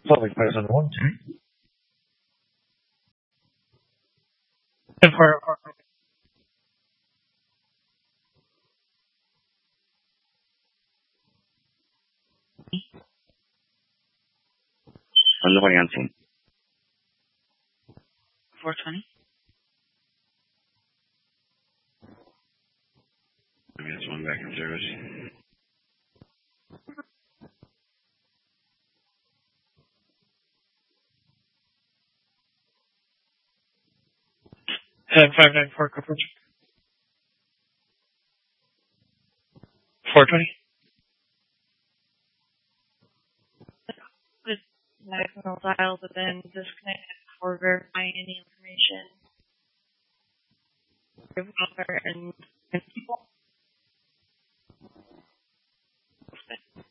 Public person one time. And for ¿Cuándo variante? 420. Maybe that's one back in service. 594 coverage. 420. With diagonal dial, but then disconnected before verifying any information. And